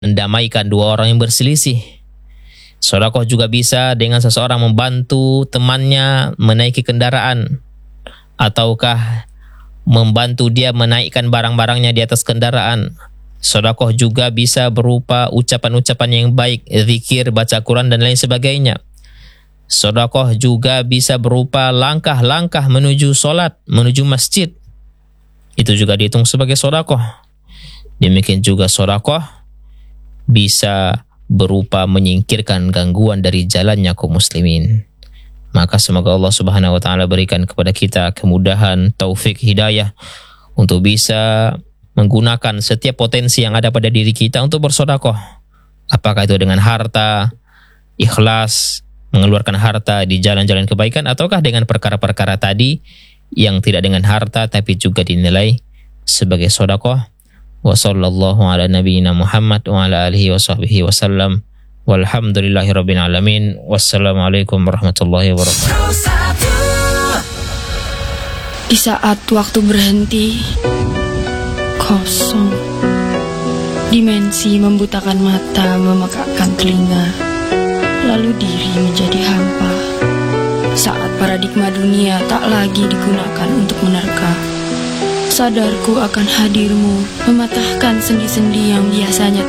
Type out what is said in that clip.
mendamaikan dua orang yang berselisih. Sedekah juga bisa dengan seseorang membantu temannya menaiki kendaraan, ataukah membantu dia menaikkan barang-barangnya di atas kendaraan. Sedekah juga bisa berupa ucapan-ucapan yang baik, zikir, baca Quran dan lain sebagainya. Sedekah juga bisa berupa langkah-langkah menuju solat, menuju masjid. Itu juga dihitung sebagai sedekah. Demikian juga sedekah bisa berupa menyingkirkan gangguan dari jalannya kaum muslimin. Maka semoga Allah Subhanahu wa taala berikan kepada kita kemudahan, taufik, hidayah untuk bisa menggunakan setiap potensi yang ada pada diri kita untuk bersedekah. Apakah itu dengan harta, ikhlas, mengeluarkan harta di jalan-jalan kebaikan, ataukah dengan perkara-perkara tadi yang tidak dengan harta tapi juga dinilai sebagai sedekah. Wa sallallahu ala nabiyyina Muhammad wa ala alihi wa sahbihi wasallam. Walhamdulillahirabbil alamin. Wassalamualaikum warahmatullahi wabarakatuh. Di saat waktu berhenti, kosong, dimensi membutakan mata, memekakkan telinga, lalu diri menjadi hampa. Saat paradigma dunia tak lagi digunakan untuk menerka, sadarku akan hadirmu, mematahkan sendi-sendi yang biasanya